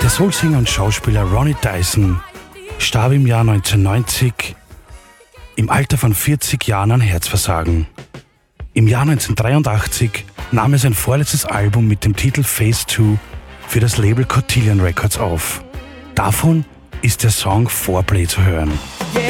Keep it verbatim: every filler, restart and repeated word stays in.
Der Soulsinger und Schauspieler Ronnie Dyson starb im Jahr neunzehnhundertneunzig im Alter von vierzig Jahren an Herzversagen. Im Jahr neunzehnhundertdreiundachtzig nahm er sein vorletztes Album mit dem Titel Phase zwei für das Label Cotillion Records auf. Davon ist der Song Foreplay zu hören.